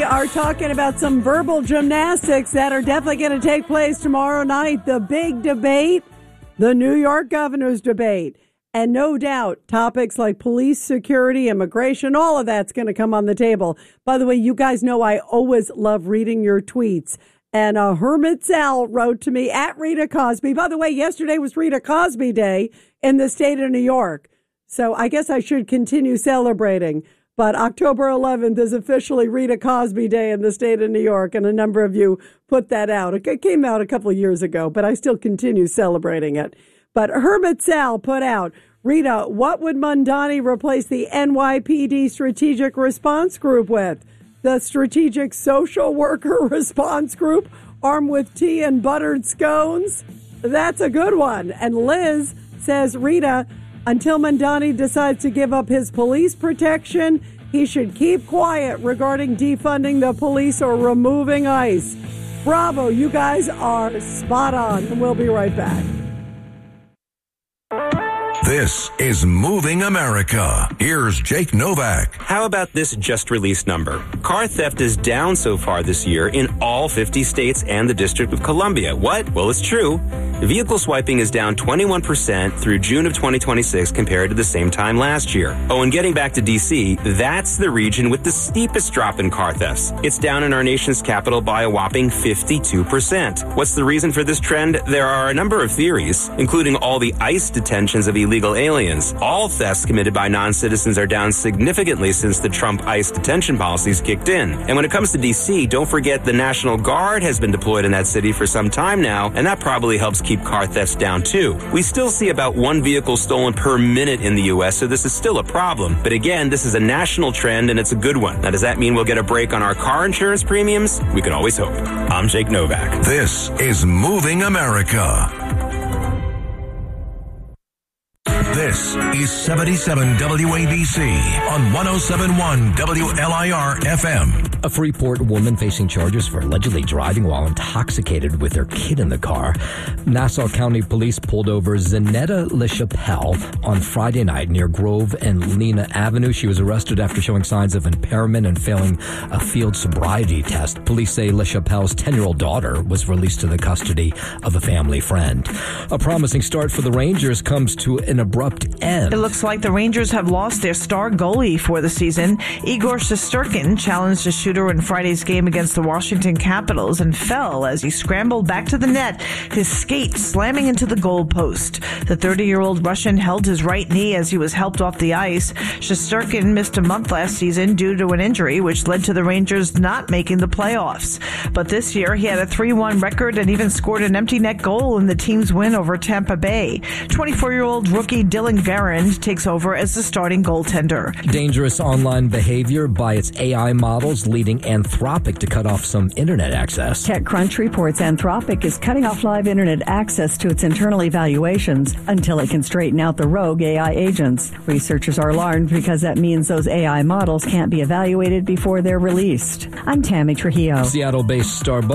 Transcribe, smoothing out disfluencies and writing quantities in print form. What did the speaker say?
are talking about some verbal gymnastics that are definitely going to take place tomorrow night. The big debate, the New York governor's debate. And no doubt, topics like police, security, immigration, all of that's going to come on the table. By the way, you guys know I always love reading your tweets. And Hermit Zell wrote to me at Rita Cosby. By the way, yesterday was Rita Cosby Day in the state of New York. So I guess I should continue celebrating. But October 11th is officially Rita Cosby Day in the state of New York. And a number of you put that out. It came out a couple of years ago, but I still continue celebrating it. But Hermit Zell put out, Rita, what would Mamdani replace the NYPD Strategic Response Group with? The Strategic Social Worker Response Group, armed with tea and buttered scones? That's a good one. And Liz says, Rita, until Mamdani decides to give up his police protection, he should keep quiet regarding defunding the police or removing ICE. Bravo, you guys are spot on. And we'll be right back. This is Moving America. Here's Jake Novak. How about this just released number? Car theft is down so far this year in all 50 states and the District of Columbia. What? Well, it's true. Vehicle swiping is down 21% through June of 2026 compared to the same time last year. Oh, and getting back to D.C., that's the region with the steepest drop in car thefts. It's down in our nation's capital by a whopping 52%. What's the reason for this trend? There are a number of theories, including all the ICE detentions of illegal aliens. All thefts committed by non-citizens are down significantly since the Trump ICE detention policies kicked in. And when it comes to D.C., don't forget the National Guard has been deployed in that city for some time now, and that probably helps keep car thefts down too. We still see about one vehicle stolen per minute in the U.S., so this is still a problem. But again, this is a national trend, and it's a good one. Now, does that mean we'll get a break on our car insurance premiums? We can always hope. I'm Jake Novak. This is Moving America. This is 77 WABC on 107.1 WLIR FM. A Freeport woman facing charges for allegedly driving while intoxicated with her kid in the car. Nassau County Police pulled over Zanetta LaChapelle on Friday night near Grove and Lena Avenue. She was arrested after showing signs of impairment and failing a field sobriety test. Police say LaChapelle's 10-year-old daughter was released to the custody of a family friend. A promising start for the Rangers comes to an abrupt end. It looks like the Rangers have lost their star goalie for the season. Igor Shesterkin challenged a shooter in Friday's game against the Washington Capitals and fell as he scrambled back to the net, his skate slamming into the goal post. The 30-year-old Russian held his right knee as he was helped off the ice. Shesterkin missed a month last season due to an injury, which led to the Rangers not making the playoffs. But this year, he had a 3-1 record and even scored an empty net goal in the team's win over Tampa Bay. 24-year-old rookie Dylan Garand takes over as the starting goaltender. Dangerous online behavior by its AI models leading Anthropic to cut off some internet access. TechCrunch reports Anthropic is cutting off live internet access to its internal evaluations until it can straighten out the rogue AI agents. Researchers are alarmed because that means those AI models can't be evaluated before they're released. I'm Tammy Trujillo. Seattle-based Starbucks